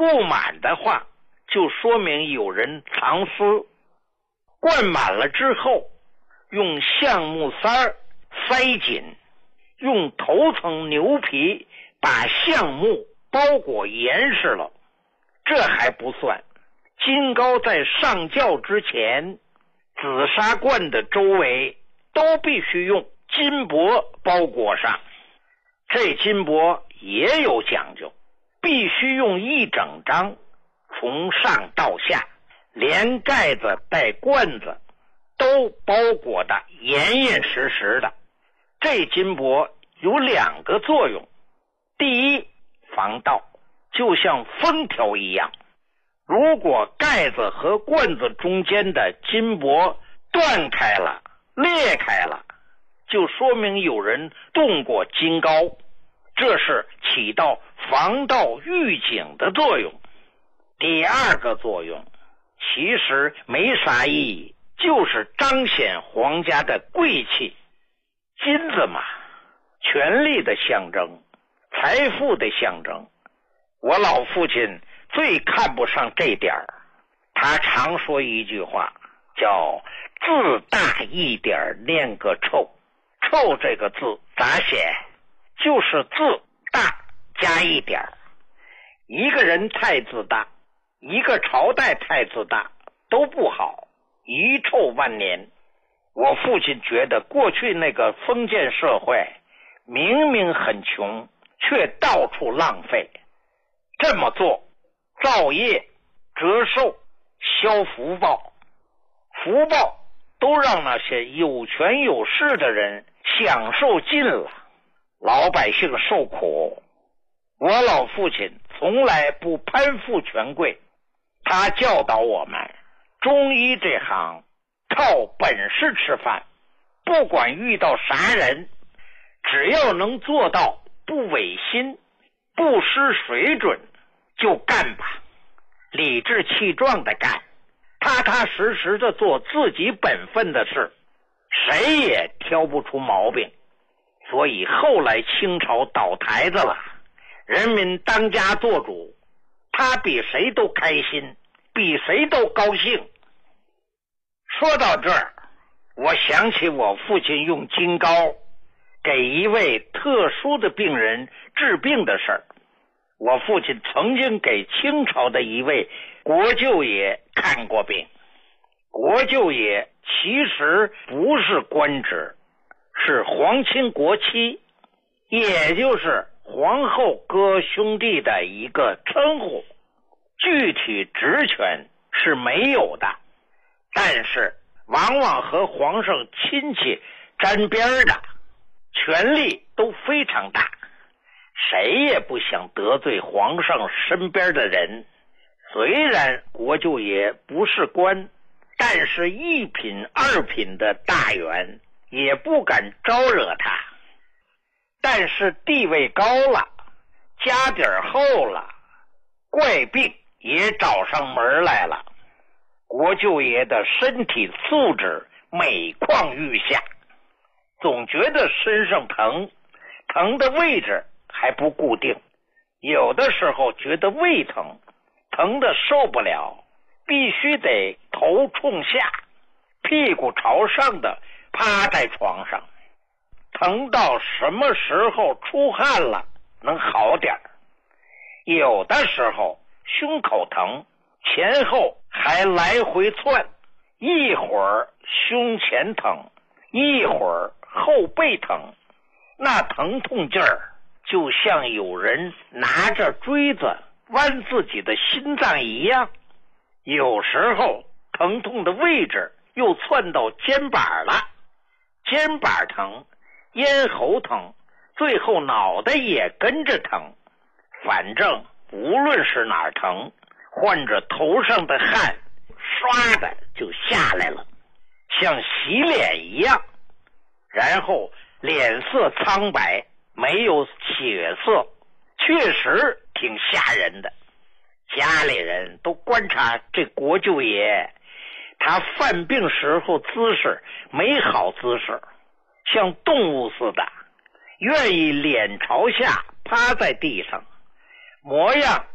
不满的话，就说明有人藏私。灌满了之后，用橡木塞塞紧，用头层牛皮把橡木包裹严实了。这还不算，金糕在上轿之前，紫砂罐的周围都必须用金箔包裹上。这金箔也有讲究，必须用一整张，从上到下，连盖子带罐子都包裹得严严实实的。这金箔有两个作用，第一，防盗，就像封条一样，如果盖子和罐子中间的金箔断开了、裂开了，就说明有人动过金糕，这是起到防盗预警的作用。第二个作用其实没啥意义，就是彰显皇家的贵气。金子嘛，权力的象征，财富的象征。我老父亲最看不上这点儿，他常说一句话，叫字大一点念个臭。臭这个字咋写？就是字大加一点。一个人太自大，一个朝代太自大都不好，遗臭万年。我父亲觉得过去那个封建社会明明很穷，却到处浪费，这么做造业、折寿、消福报，福报都让那些有权有势的人享受尽了，老百姓受苦。我老父亲从来不攀附权贵，他教导我们，中医这行靠本事吃饭，不管遇到啥人，只要能做到不违心、不失水准，就干吧，理直气壮的干，踏踏实实的做自己本分的事，谁也挑不出毛病。所以后来清朝倒台子了，人民当家做主，他比谁都开心，比谁都高兴。说到这儿，我想起我父亲用金糕给一位特殊的病人治病的事儿。我父亲曾经给清朝的一位国舅爷看过病。国舅爷其实不是官职，是皇亲国戚，也就是皇后哥兄弟的一个称呼，具体职权是没有的，但是往往和皇上亲戚沾边的，权力都非常大，谁也不想得罪皇上身边的人。虽然国舅爷不是官，但是一品二品的大员也不敢招惹他。但是地位高了，家底儿厚了，怪病也找上门来了。国舅爷的身体素质每况愈下，总觉得身上疼，疼的位置还不固定，有的时候觉得胃疼，疼的受不了，必须得头冲下，屁股朝上的趴在床上，疼到什么时候出汗了能好点。有的时候胸口疼，前后还来回窜，一会儿胸前疼，一会儿后背疼，那疼痛劲儿就像有人拿着锥子剜自己的心脏一样。有时候疼痛的位置又窜到肩膀了，肩膀疼，咽喉疼，最后脑袋也跟着疼。反正无论是哪儿疼，患者头上的汗唰的就下来了，像洗脸一样，然后脸色苍白，没有血色，确实挺吓人的。家里人都观察这国舅爷，他犯病时候姿势没好姿势，像动物似的，愿意脸朝下趴在地上，模样